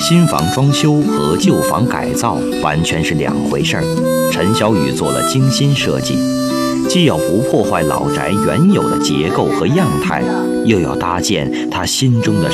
新房装修和旧房改造完全是两回事儿。陈小雨做了精心设计，既要不破坏老宅原有的结构和样态，又要搭建他心中的